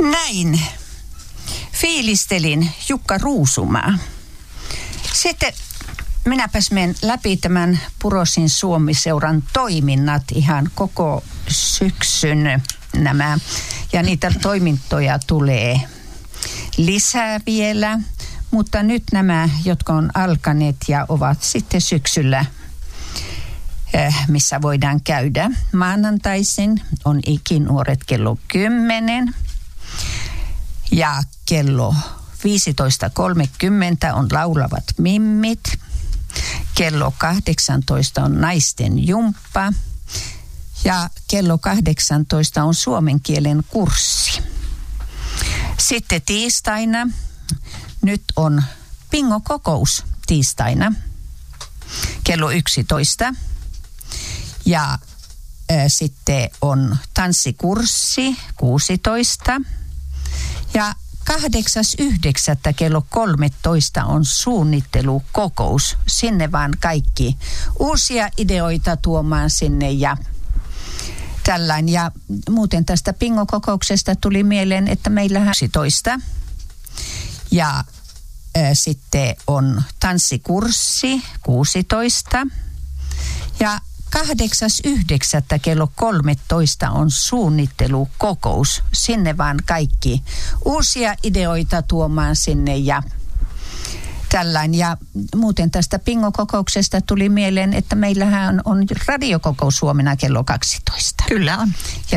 Näin fiilistelin Jukka Ruusumaa. Sitten minäpäs menen läpi tämän Purosin Suomi-seuran toiminnat ihan koko syksyn nämä. Ja niitä toimintoja tulee lisää vielä, mutta nyt nämä, jotka on alkaneet ja ovat sitten syksyllä, missä voidaan käydä. Maanantaisin on ikinuoret kello 10 ja kello 15.30 on laulavat mimmit. Kello 18 on naisten jumppa ja kello 18 on suomen kielen kurssi. Sitten tiistaina, nyt on pingokokous tiistaina kello 11 ja sitten on tanssikurssi 16 ja 8.9. kello 13 on suunnittelukokous. Sinne vaan kaikki uusia ideoita tuomaan sinne ja tällainen. Ja muuten tästä pingokokouksesta tuli mieleen, että meillähän 11 ja sitten on tanssikurssi 16 ja 8.9. kello 13 on suunnittelukokous. Sinne vaan kaikki uusia ideoita tuomaan sinne ja tällainen. Ja muuten tästä pingokokouksesta tuli mieleen, että meillähän on radiokokous huomenna kello 12. Kyllä on.